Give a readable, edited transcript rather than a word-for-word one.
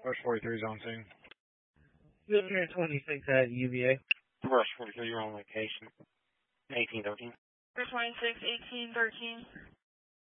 Rush 43 is on scene. Field 26 at UVA. Rush 43, you're on location. 1813. Rush 26, 1813.